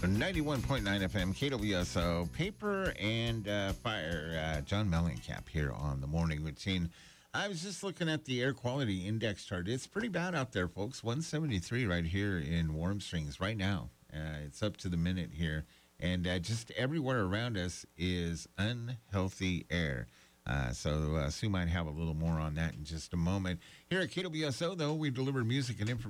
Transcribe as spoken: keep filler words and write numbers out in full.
ninety-one point nine F M, K W S O, Paper and uh, Fire. Uh, John Mellencamp here on the morning routine. I was just looking at the air quality index chart. It's pretty bad out there, folks. one seventy-three right here in Warm Springs right now. Uh, it's up to the minute here. And uh, just everywhere around us is unhealthy air. Uh, so uh, Sue might have a little more on that in just a moment. Here at K W S O, though, we deliver music and information.